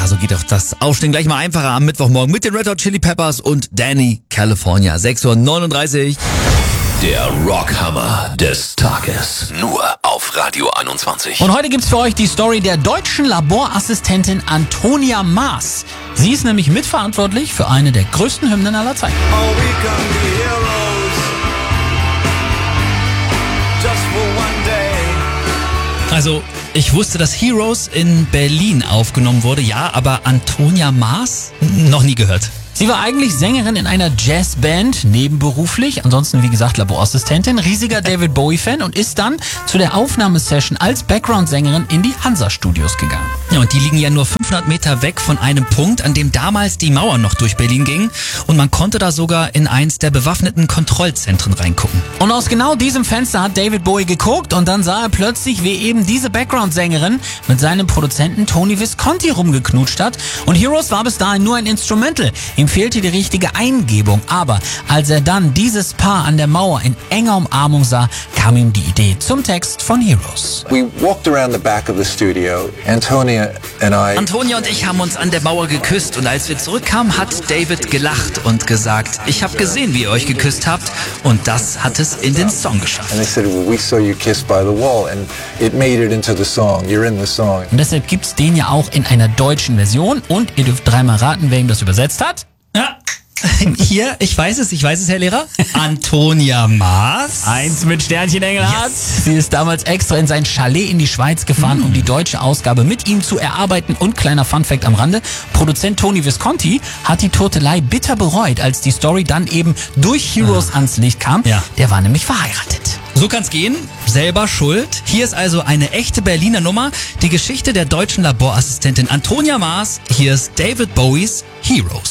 Ja, so geht doch das Aufstehen gleich mal einfacher am Mittwochmorgen mit den Red Hot Chili Peppers und Danny California. 6:39 Uhr. Der Rockhammer des Tages. Nur auf Radio 21. Und heute gibt's für euch die Story der deutschen Laborassistentin Antonia Maaß. Sie ist nämlich mitverantwortlich für eine der größten Hymnen aller Zeiten. Also, ich wusste, dass Heroes in Berlin aufgenommen wurde, ja, aber Antonia Maaß? Noch nie gehört. Sie war eigentlich Sängerin in einer Jazzband, nebenberuflich, ansonsten wie gesagt Laborassistentin, riesiger David Bowie-Fan und ist dann zu der Aufnahmesession als Background-Sängerin in die Hansa-Studios gegangen. Ja, und die liegen ja nur 500 Meter weg von einem Punkt, an dem damals die Mauer noch durch Berlin ging und man konnte da sogar in eins der bewaffneten Kontrollzentren reingucken. Und aus genau diesem Fenster hat David Bowie geguckt und dann sah er plötzlich, wie eben diese Background-Sängerin mit seinem Produzenten Tony Visconti rumgeknutscht hat und Heroes war bis dahin nur ein Instrumental. Ihm fehlte die richtige Eingebung, aber als er dann dieses Paar an der Mauer in enger Umarmung sah, kam ihm die Idee zum Text von Heroes. We walked around the back of the studio. Antonia und ich haben uns an der Mauer geküsst und als wir zurückkamen, hat David gelacht und gesagt, ich habe gesehen, wie ihr euch geküsst habt und das hat es in den Song geschafft. And they said, well, we saw you kiss by the wall and it made it into the song. You're in the song. Und deshalb gibt's den ja auch in einer deutschen Version und ihr dürft dreimal raten, wer ihm das übersetzt hat. Ja. Hier, ich weiß es, Herr Lehrer. Antonia Maaß. 1 mit Sternchen Engelhardt. Sie ist damals extra in sein Chalet in die Schweiz gefahren, um die deutsche Ausgabe mit ihm zu erarbeiten. Und kleiner Funfact am Rande, Produzent Tony Visconti hat die Turtelei bitter bereut, als die Story dann eben durch Heroes ans Licht kam. Ja. Der war nämlich verheiratet. So kann's gehen, selber schuld. Hier ist also eine echte Berliner Nummer, die Geschichte der deutschen Laborassistentin Antonia Maaß. Hier ist David Bowies Heroes.